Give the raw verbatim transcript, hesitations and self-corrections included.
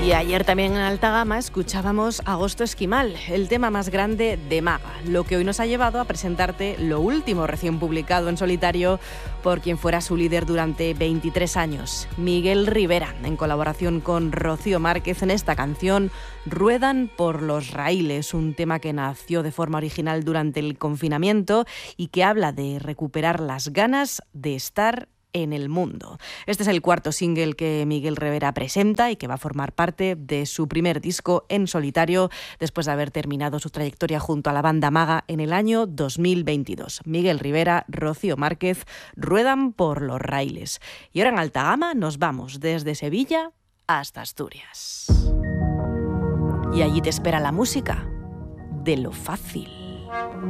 Y ayer también en Alta Gama escuchábamos Agosto Esquimal, el tema más grande de Maga, lo que hoy nos ha llevado a presentarte lo último recién publicado en solitario por quien fuera su líder durante veintitrés años, Miguel Rivera, en colaboración con Rocío Márquez en esta canción Ruedan por los raíles, un tema que nació de forma original durante el confinamiento y que habla de recuperar las ganas de estar en el mundo. Este es el cuarto single que Miguel Rivera presenta y que va a formar parte de su primer disco en solitario después de haber terminado su trayectoria junto a la banda Maga en el año dos mil veintidós. Miguel Rivera, Rocío Márquez, Ruedan por los raíles. Y ahora en Alta Gama nos vamos desde Sevilla hasta Asturias. Y allí te espera la música de Lo Fácil.